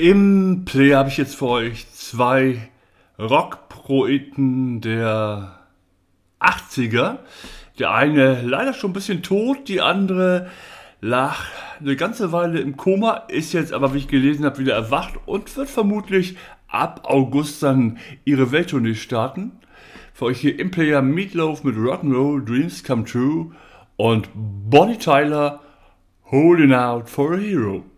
Im Play habe ich jetzt für euch zwei Rockpoeten der 80er. Der eine leider schon ein bisschen tot, die andere lag eine ganze Weile im Koma, ist jetzt aber, wie ich gelesen habe, wieder erwacht und wird vermutlich ab August dann ihre Welttournee starten. Für euch hier im Player Meatloaf mit Rock'n'Roll Dreams Come True und Bonnie Tyler Holding Out for a Hero.